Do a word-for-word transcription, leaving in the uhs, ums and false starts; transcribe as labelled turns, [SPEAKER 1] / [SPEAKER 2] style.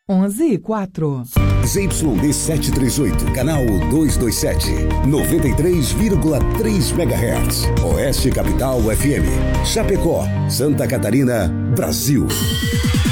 [SPEAKER 1] onze e quatro.
[SPEAKER 2] Z Y D setecentos e trinta e oito, canal duzentos e vinte e sete, noventa e três vírgula três megahertz. Oeste Capital F M. Chapecó, Santa Catarina, Brasil.